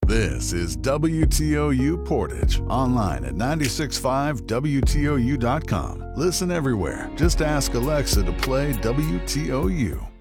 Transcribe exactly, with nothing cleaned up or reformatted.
This is W T O U Portage, online at nine six five W T O U dot com. Listen everywhere. Just ask Alexa to play W T O U.